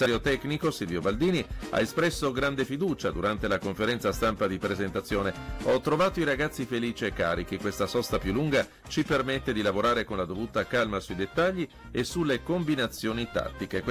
Il tecnico Silvio Baldini ha espresso grande fiducia durante la conferenza stampa di presentazione. Ho trovato i ragazzi felici e carichi, questa sosta più lunga ci permette di lavorare con la dovuta calma sui dettagli e sulle combinazioni tattiche.